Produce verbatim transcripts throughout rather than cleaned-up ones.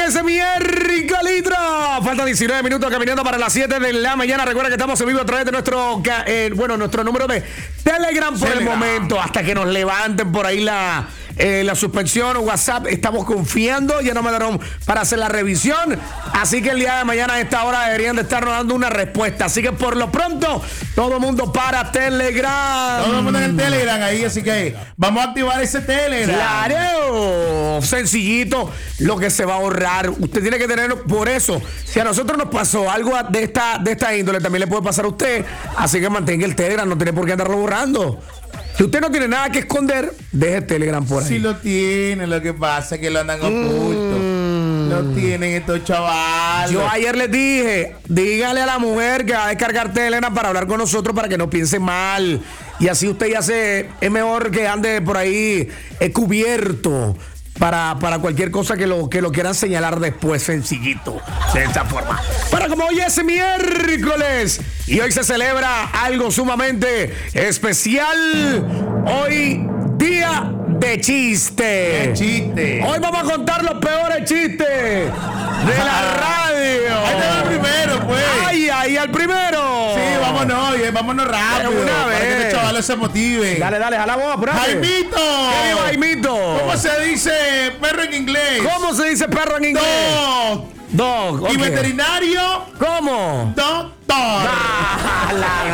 ese miércoles. Falta diecinueve minutos caminando para las siete de la mañana. Recuerda que estamos en vivo a través de nuestro, eh, bueno, nuestro número de Telegram por Telegram. El momento, hasta que nos levanten por ahí la, eh, la suspensión o WhatsApp. Estamos confiando, ya no me dieron para hacer la revisión. Así que el día de mañana a esta hora deberían de estarnos dando una respuesta. Así que por lo pronto, todo el mundo para Telegram. Todo el mundo en el Telegram ahí, así que vamos a activar ese Telegram. Claro, sencillito lo que se va a ahorrar. Usted tiene que tener, por eso, si a nosotros nos pasó algo de esta, de esta índole, también le puede pasar a usted. Así que mantenga el Telegram, no tiene por qué andarlo borrando. Si usted no tiene nada que esconder, deje el Telegram por ahí. Si lo tiene, lo que pasa es que lo andan oculto. Mm. Lo tienen estos chavales. Yo ayer les dije, dígale a la mujer que va a descargar Telegram para hablar con nosotros para que no piense mal. Y así usted ya se, es mejor que ande por ahí eh, cubierto. Para, para cualquier cosa que lo, que lo quieran señalar después, sencillito, de esta forma. Pero como hoy es miércoles y hoy se celebra algo sumamente especial, hoy día de chiste. ¿Qué chiste? Hoy vamos a contar los peores chistes de la radio. Ahí te va el primero, pues. Ay, ahí al primero. Sí, vámonos, oye, vámonos rápido. Una vez. Para que estos chavales se motiven. Dale, dale, jala vos, apurate. Jaimito. ¿Qué digo, Jaimito? ¿Cómo se dice perro en inglés? ¿Cómo se dice perro en inglés? Dog. Dog. Okay. ¿Y veterinario? ¿Cómo? Doctor. Ah,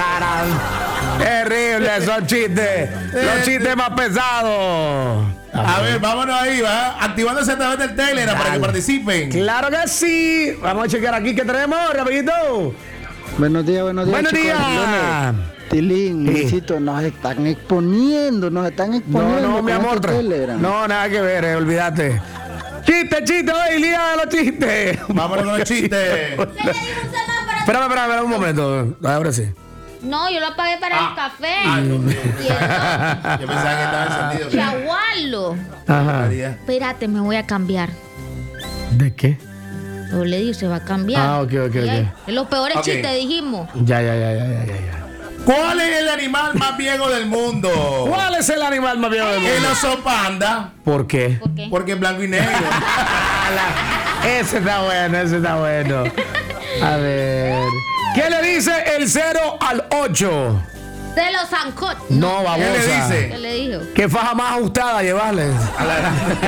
la gran. Terrible, son chistes. Los chistes más pesados. A ver, vámonos ahí, va. Activándose a través del Telegram. Dale. Para que participen. Claro que sí. Vamos a chequear aquí qué tenemos, rapidito. Buenos días, buenos días. Buenos días. Tilín, Luisito, nos están exponiendo, nos están exponiendo. No, no, mi amor. Este Telegram. No, nada que ver, eh, olvídate. Chiste, chiste, hoy, día de los chistes. Vámonos con los chistes. Espérame, espérame, espérame un momento. Ahora sí. No, yo lo apagué para ah. el café. Ah, no, no. Yo pensaba que estaba encendido. Chagualo. Ajá. Espérate, me voy a cambiar. ¿De qué? Yo le digo, se va a cambiar. Ah, ok, ok, ok. Es los peores okay. chistes, dijimos. Ya, ya, ya, ya, ya, ya. ¿Cuál es el animal más viejo del mundo? ¿Cuál es el animal más viejo del mundo? El oso panda. ¿Por qué? ¿Por qué? Porque es blanco y negro. Ese está bueno, ese está bueno. A ver. ¿Qué le dice el cero al ocho? De los zancot. No, babosa. ¿Qué le dice? ¿Qué le dijo? ¿Qué faja más ajustada llevarle? A la...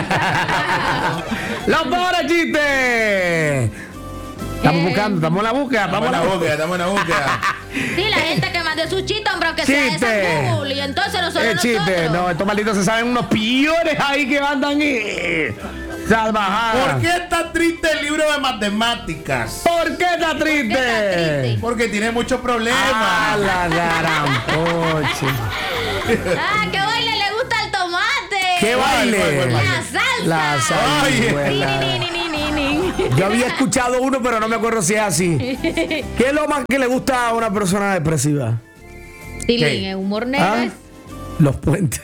¡Los peores chistes! Estamos Eh, buscando, estamos en la búsqueda. Estamos en la búsqueda, estamos en la búsqueda. Sí, la gente que mande su chiste, hombre, aunque Chiste. sea de San Google. Y entonces nosotros El chiste, nosotros. no, estos malditos se saben unos pillones ahí que andan y... salvajadas. ¿Por qué está triste el libro de matemáticas? ¿Por qué está triste? ¿Por qué está triste? Porque tiene muchos problemas. Ah, la garampoche. Ah, ¿qué baile le gusta el tomate? ¿Qué baile? ¿Cuál, cuál, cuál, La salsa. La salsa. Oye. Ni, ni, ni, ni, ni, ni. Yo había escuchado uno, pero no me acuerdo si es así. ¿Qué es lo más que le gusta a una persona depresiva? Tilín, el humor negro ¿Ah? es. Los puentes.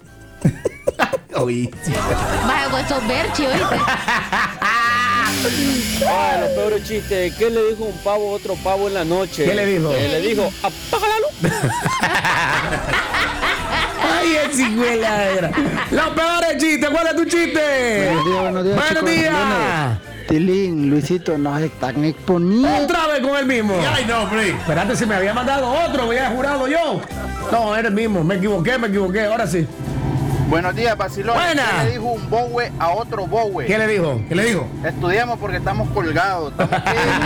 Oye. Vaya con esos berchi, ¿oíste? Ah, los peores chistes. ¿Qué le dijo un pavo a otro pavo en la noche? ¿Qué le dijo? Eh, le dijo, apaga la luz. Ay, es cigüela era. Los peores chistes, ¿cuál es tu chiste? Buenos días, buenos días. Buenos chicos. días. Tilín, Luisito, nos están exponiendo. Otra vez con el mismo. Ay, no, hombre. Espérate, si me había mandado otro, me había jurado yo. No, era el mismo. Me equivoqué, me equivoqué. Ahora sí. Buenos días, Bacilón. Buena. ¿Qué le dijo un bowe a otro bowe? ¿Qué le dijo? ¿Qué le dijo? Estudiamos porque estamos colgados. Estamos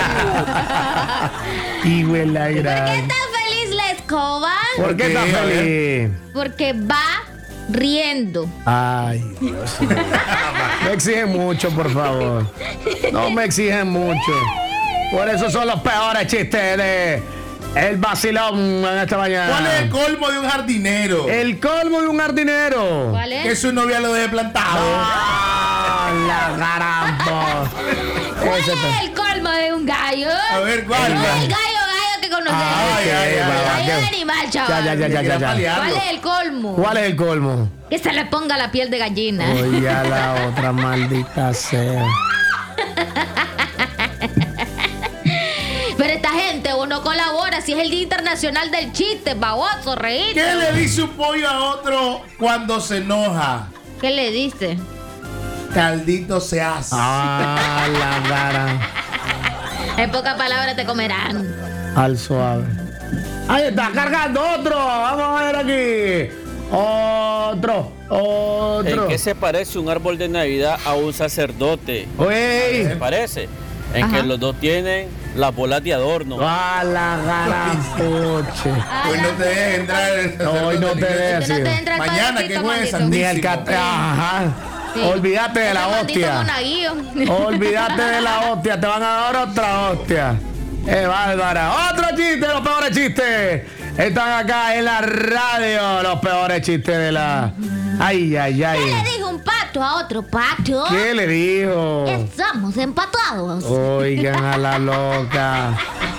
Y huela ¿Por qué gran. está feliz la escoba? ¿Por qué estás ¿Por qué? A ver. feliz? Porque va riendo. Ay, Dios mío. Me exigen mucho, por favor. No me exigen mucho. Por eso son los peores chistes de el vacilón en esta mañana. ¿Cuál es el colmo de un jardinero? El colmo de un jardinero. ¿Cuál Que es? su novia lo deje plantado. Ah, la garampa. ¿Cuál Ese es está- el colmo de un gallo? A ver, ¿cuál? No el gallo, gallo que conocemos. Ay, ay, ay, El ay, gallo ay. de animal, chaval. Ya, ya, ya, ya, ya, ya. ¿Cuál es el colmo? ¿Cuál es el colmo? Que se le ponga la piel de gallina. Oye, a la otra maldita sea. Pero esta gente uno colabora si es el Día Internacional del Chiste, baboso, reír. ¿Qué le dice un pollo a otro cuando se enoja? ¿Qué le dice? caldito se hace. Ah, la cara. En pocas palabras te comerán. Al suave. Ahí está, cargando otro. Vamos a ver aquí. Otro, otro. ¿En qué se parece un árbol de Navidad a un sacerdote? Uy. ¿Se parece? En Ajá. que los dos tienen las bolas de adorno. A la garapuche. Hoy no te dejes entrar. el Hoy no te sacerdote. dejes. Que no te entra el Mañana, padrecito, que jueves maldito. Ni el Santísimo. cat... Ajá. Sí. Olvídate de la Ese maldito hostia. monaguillo. Olvídate de la hostia. Te van a dar otra hostia. ¡Eh, bárbara! ¡Otro chiste! ¡Los peores chistes! Están acá en la radio. Los peores chistes de la... Ay, ay, ¿Qué ay. le dijo un pato a otro pato? ¿Qué le dijo? Estamos empatados. Oigan a la loca.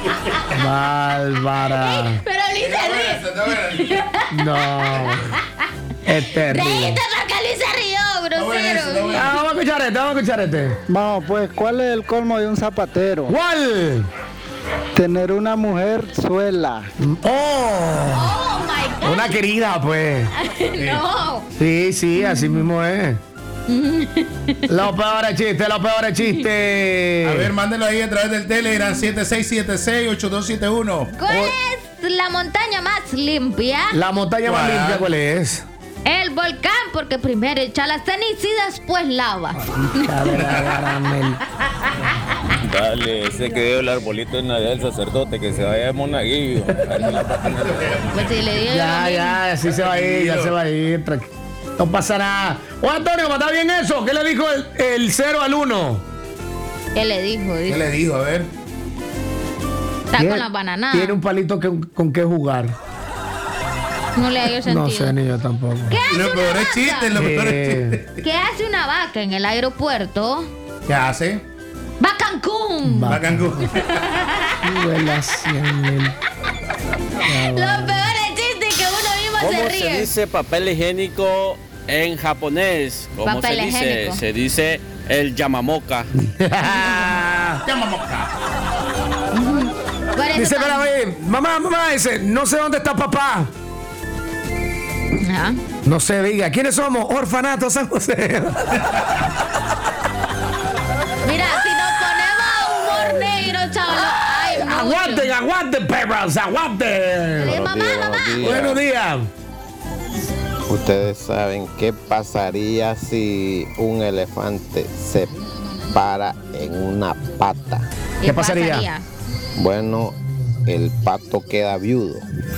Bárbara. Pero Luis se ríe. No. Es terrible. Reíste porque Luis se rió, bueno eso, está grosero. bueno. Ah, vamos a escuchar este, vamos a escuchar este. Vamos, pues, ¿cuál es el colmo de un zapatero? ¿Cuál? Tener una mujer suela. Oh, Oh my God. una querida, pues. No. Sí, sí, así mismo es. Los peores chistes, los peores chistes. A ver, mándelo ahí a través del Telegram siete seis siete seis, ocho dos siete uno. ¿Cuál es la montaña más limpia? La montaña más ¿Cuál? limpia, ¿cuál es? El volcán, porque primero echa la ceniza y después lava. Dale, ese que dio el arbolito de Navidad del sacerdote, que se vaya de monaguillo. Pues si le digo Ya, lo mismo. ya, así se va a ir, ya se va a ir. tranqui- No pasa nada. Oh, Antonio, ¿está bien eso? ¿Qué le dijo el, el cero al uno? ¿Qué le dijo? ¿Qué Dice, le dijo? A ver. está con las bananas. Tiene un palito que, con qué jugar. No le hallo sentido. No sé, ni yo tampoco. ¿Qué hace Los una peores vaca? chistes, los peores Eh, chistes. ¿Qué hace una vaca en el aeropuerto? ¿Qué hace? ¡Va a Cancún! Va. Va a Cancún. Huele cien mil. Los peores chistes que uno mismo ¿Cómo se se ríe. dice papel higiénico en japonés? ¿Cómo Papel se dice? higiénico. Se dice el yamamoca. Llama mosca. Por eso Dice, tam- para mí, mamá, mamá, dice, no sé dónde está papá. Ajá. No se diga, ¿quiénes somos? Orfanato San José. Mira, si nos ponemos a humor negro, chaval. Ay, mucho. Aguanten, aguanten, perros, Le aguanten. digo, mamá, mamá. Buenos días. Ustedes saben qué pasaría si un elefante se para en una pata. ¿Qué pasaría? Bueno, el pato queda viudo.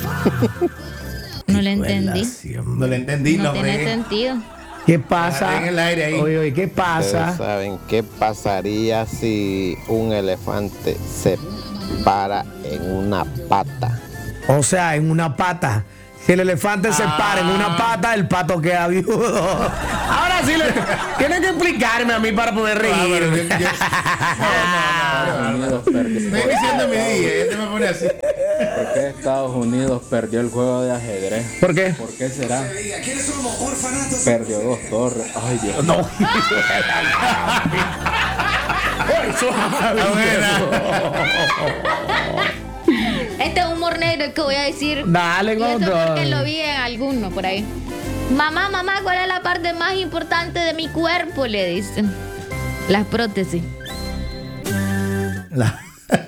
No le entendí. No le entendí, No no, tiene hombre. sentido. ¿Qué pasa? Agarré en el aire ahí. Oye, oye, ¿qué Ustedes pasa? saben qué pasaría si un elefante se para en una pata. O sea, en una pata. Si el elefante se para en una pata, el pato queda viudo. Ahora sí, le, tienen que explicarme a mí para poder Ah, pero yo- reír. yo- No, no, no, no. Estoy diciendo mi día, este me pone así. ¿Por qué Estados Unidos perdió el juego de ajedrez? ¿Por qué? ¿Por qué será? Perdió dos torres. Ay, Dios. No. Ay, suave. Este es humor negro que voy a decir. Dale, Y eso Gondo. porque lo vi en alguno por ahí. Mamá, mamá, ¿cuál es la parte más importante de mi cuerpo? Le dicen. Las prótesis. La-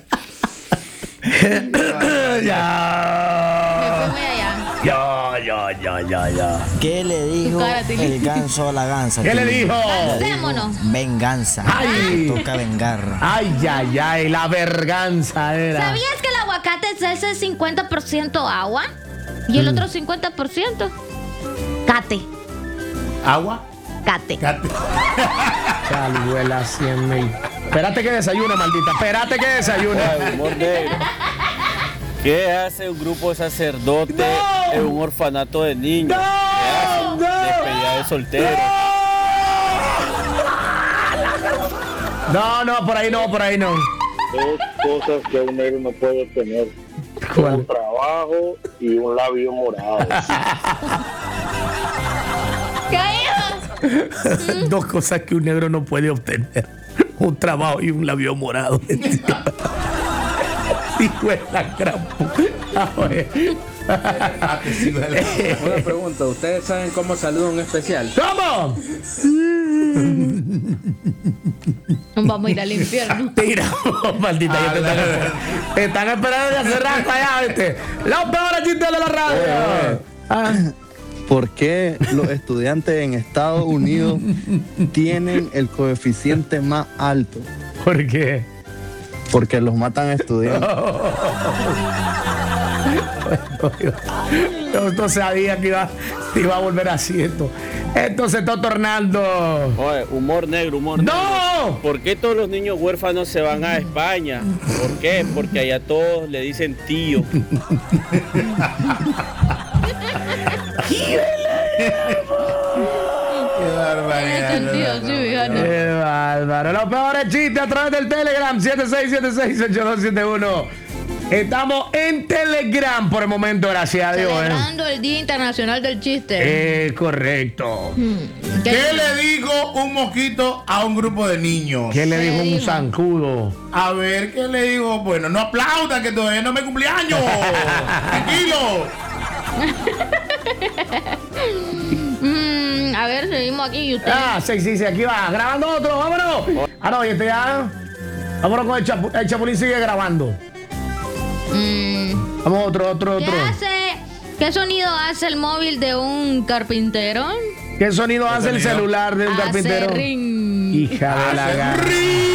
Me ya. fui muy allá. Ya, ya, ya, ya, ya. ¿Qué le dijo Tu cara, Tilly. el ganso a la gansa? ¿Qué le Tilly? dijo? Lancémonos. Venganza. Ay. Toca vengar. Ay, ay, ay, la verganza era. ¿Sabías que el aguacate es ese cincuenta por ciento agua? ¿Y el otro cincuenta por ciento? Cate. Agua. Cate. Cate. Caluela cien mil. Espérate que desayuna, maldita. Espérate que desayuna. Ay, humor negro. ¿Qué hace un grupo de sacerdotes ¡No! en un orfanato de niños? ¡No! ¿Qué hacen? ¡No! Despedida de solteros. No, no, por ahí no, por ahí no. Dos cosas que un negro no puede tener: ¿Cuál? un trabajo y un labio morado. ¿Qué hijo? Dos cosas que un negro no puede obtener: un trabajo y un labio morado. Hijo de la gran puta, güey. Ah, que sí, vale. Una pregunta, ¿ustedes saben cómo saluda un especial? ¿Cómo? Vamos a ir al infierno. Tira, maldita. Ya te están, te están esperando de hacer rato allá, ¿viste? Los peores chistes de la radio. Ah. ¿Por qué los estudiantes en Estados Unidos tienen el coeficiente más alto? ¿Por qué? Porque los matan estudiando. No, no sabía que iba, iba a volver así esto. Esto se está tornando. Oye, humor negro, humor ¡No! negro. ¿Por qué todos los niños huérfanos se van a España? ¿Por qué? Porque allá todos le dicen tío. Qué barbaridad. Qué bárbaro. Los peores chistes a través del Telegram siete seis siete seis ocho dos siete uno. Estamos en Telegram por el momento, gracias a Dios. Celebrando eh. el Día Internacional del Chiste. Eh, correcto. Hmm. ¿Qué, ¿Qué le dijo un mosquito a un grupo de niños? ¿Qué le dijo un zancudo? A ver, ¿qué le digo? Bueno, no aplauda que todavía no me cumpleaños. Tranquilo. mm, a ver, seguimos aquí y usted. Ah, sí, sí, sí, aquí va. Grabando otro, vámonos. Ah, no, y este ya. Vámonos con el, chapu el Chapulín, sigue grabando. Mm. Vamos, otro, otro, ¿Qué otro. hace? ¿Qué sonido hace el móvil de un carpintero? ¿Qué sonido hace el celular de un hace carpintero? Ring. Hija de la gara.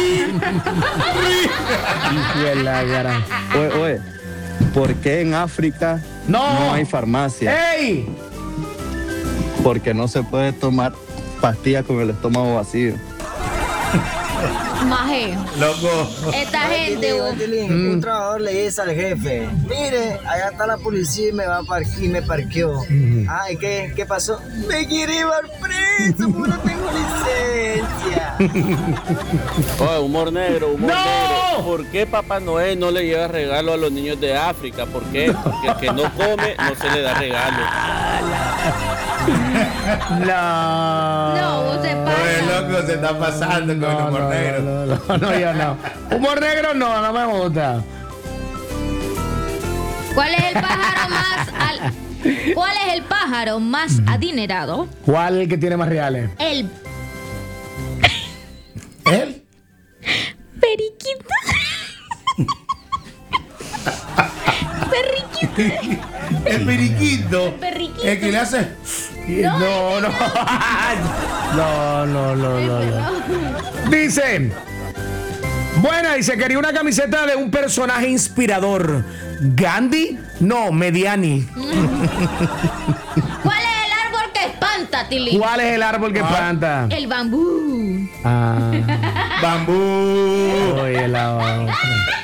Hija de la gara. Oye, oye, ¿por qué en África no, no hay farmacia? ¡Ey! Porque no se puede tomar pastillas con el estómago vacío. Maje. Loco. Esta gente. Mm. Un trabajador le dice al jefe: mire, allá está la policía y me va a parquear y me parqueó. Mm. Ay, ¿qué, ¿qué pasó? Me quiere llevar preso porque no tengo licencia. Oye, humor negro, humor ¡No! negro. ¿Por qué Papá Noel no le lleva regalo a los niños de África? ¿Por qué? Porque el que no come no se le da regalo. No. No, vos se pasa. Oye, loco, se está pasando con No, el humor no, negro. No, no, no, no, yo no. Humor negro no, no me gusta. ¿Cuál es el pájaro más al... ¿Cuál es el pájaro más adinerado? ¿Cuál es el que tiene más reales? El ¿Él? periquito. Perriquito. El periquito. El perriquito. El que le hace. No, no. No, no, no, no, no. Dice. Buena, dice, quería una camiseta de un personaje inspirador. ¿Gandhi? No, Mediani. ¿Cuál es el árbol que espanta, Tilly? ¿Cuál es el árbol que Ah. planta? El bambú. Ah. Bambú. Oye, la otra.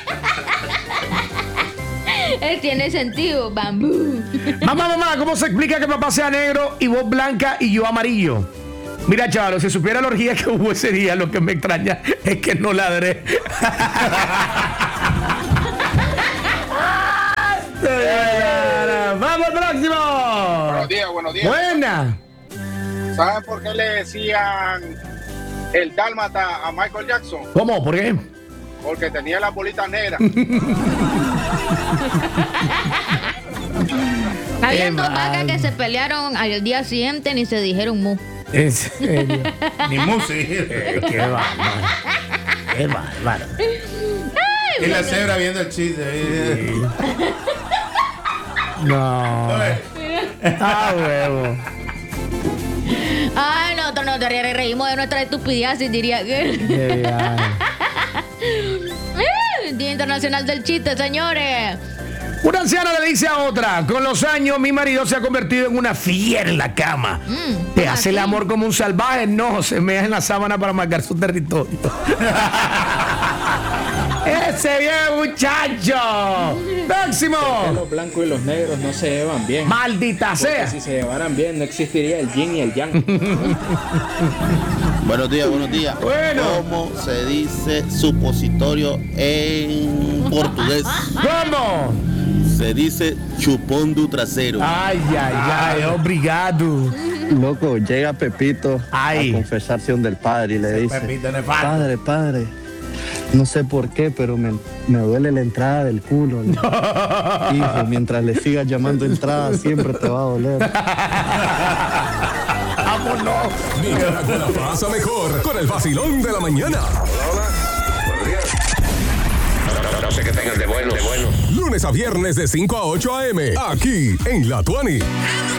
Él tiene sentido, bambú. Mamá, mamá, ¿cómo se explica que papá sea negro y vos blanca y yo amarillo? Mira, chaval, si supiera la orgía que hubo ese día, lo que me extraña es que no ladré. ¡Vamos al próximo! Buenos días, buenos días. Buena. ¿Saben por qué le decían el dálmata a Michael Jackson? ¿Cómo? ¿Por qué? Porque tenía las bolitas negras. Habían Qué dos mal. vacas que se pelearon al día siguiente ni se dijeron mu. En serio. Ni música. Qué bárbaro. Qué bárbaro. Y la cebra viendo el chiste. No. Ah, huevo. Ay, nosotros nos re- reímos de nuestra estupidez, y diría que. Qué viaje. Día Internacional del Chiste, señores. Una anciana le dice a otra: con los años mi marido se ha convertido en una fiera en la cama. Mm, ¿Te hace el así. amor como un salvaje? No, se mea en la sábana para marcar su territorio. ¡Ese bien muchacho! ¡Próximo! Los blancos y los negros no se llevan bien. ¡Maldita Porque sea! si se llevaran bien, no existiría el yin y el yang. Buenos días, buenos días. Bueno. ¿Cómo se dice supositorio en portugués? ¿Cómo? Se dice chupón du trasero. Ay, ay, ay, obrigado. Loco, llega Pepito Ay. a confesarse donde el padre y le dice: Pepito nefasto. padre, padre, no sé por qué, pero me, me duele la entrada del culo. ¿no? Hijo, mientras le sigas llamando entrada, siempre te va a doler. ¿A ¿Cómo no? Nicaragua la pasa mejor con el vacilón de la mañana. No sé qué tengas de bueno, de bueno. Lunes a viernes de cinco a ocho a eme, aquí en La Tuani.